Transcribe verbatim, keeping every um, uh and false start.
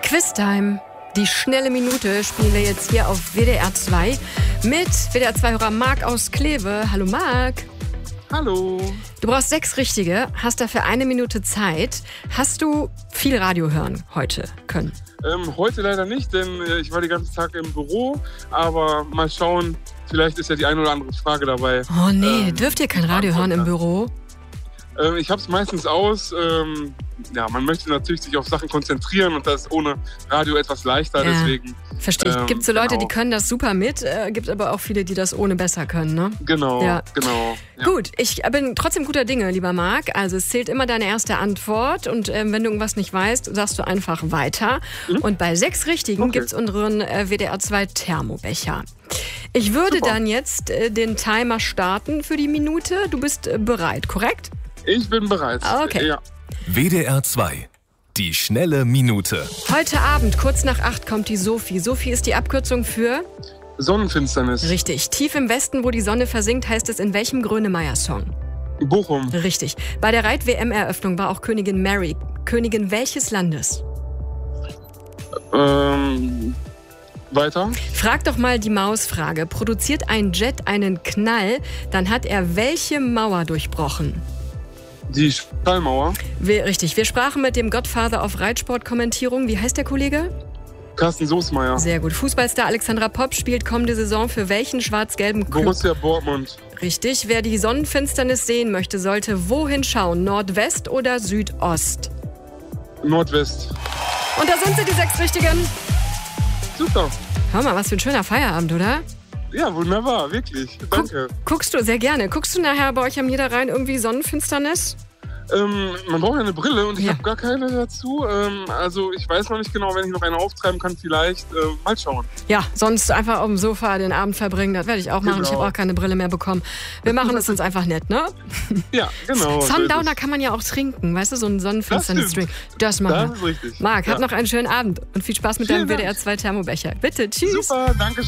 Quiztime. Die schnelle Minute spielen wir jetzt hier auf W D R zwei mit W D R zwei-Hörer Marc aus Kleve. Hallo Marc. Hallo. Du brauchst sechs richtige, hast dafür eine Minute Zeit. Hast du viel Radio hören heute können? Ähm, heute leider nicht, denn äh, ich war den ganzen Tag im Büro. Aber mal schauen, vielleicht ist ja die eine oder andere Frage dabei. Oh nee, ähm, dürft ihr kein Radio hören im Büro? Ähm, ich habe es meistens aus. Ähm, ja, man möchte natürlich sich auf Sachen konzentrieren und das ist ohne Radio etwas leichter. Ja, deswegen. Verstehe ich. Ähm, gibt so Leute, genau. die können das super mit, äh, gibt aber auch viele, die das ohne besser können, ne? Genau, Ja. genau. Ja. Gut, ich bin trotzdem guter Dinge, lieber Marc. Also es zählt immer deine erste Antwort und ähm, wenn du irgendwas nicht weißt, sagst du einfach weiter. Mhm. Und bei sechs Richtigen Okay. gibt es unseren äh, W D R zwei Thermobecher. Ich würde Super. dann jetzt äh, den Timer starten für die Minute. Du bist äh, bereit, korrekt? Ich bin bereit. Okay. Ja. W D R zwei. Die schnelle Minute. Heute Abend, kurz nach acht, kommt die Sophie. Sophie ist die Abkürzung für... Sonnenfinsternis. Richtig. Tief im Westen, wo die Sonne versinkt, heißt es in welchem Grönemeyer-Song? Bochum. Richtig. Bei der Reit-W M-Eröffnung war auch Königin Mary. Königin welches Landes? Ähm, weiter. Frag doch mal die Mausfrage. Produziert ein Jet einen Knall, dann hat er welche Mauer durchbrochen? Die Stallmauer. Wir, richtig. Wir sprachen mit dem Godfather auf Reitsportkommentierung. Wie heißt der Kollege? Carsten Soßmeier. Sehr gut. Fußballstar Alexandra Popp spielt kommende Saison für welchen schwarz-gelben Club? Borussia Dortmund. Richtig. Wer die Sonnenfinsternis sehen möchte, sollte wohin schauen? Nordwest oder Südost? Nordwest. Und da sind sie, die sechs Richtigen. Super. Hör mal, was für ein schöner Feierabend, oder? Ja, wunderbar, wirklich. Danke. Guckst du, sehr gerne. Guckst du nachher bei euch am Niederrhein irgendwie Sonnenfinsternis? Ähm, man braucht ja eine Brille und ich Ja. habe gar keine dazu. Ähm, also ich weiß noch nicht genau, wenn ich noch eine auftreiben kann, vielleicht. Äh, mal schauen. Ja, sonst einfach auf dem Sofa den Abend verbringen. Das werde ich auch machen. Genau. Ich habe auch keine Brille mehr bekommen. Wir machen es uns einfach nett, ne? Ja, genau. so Sundowner ist kann man ja auch trinken. Weißt du, so einen Sonnenfinsternis-Drink. Das es. machen Das wir. ist richtig. Marc, Ja. hab noch einen schönen Abend und viel Spaß mit Vielen deinem W D R Dank. zwei Thermobecher. Bitte, tschüss. Super, danke schön.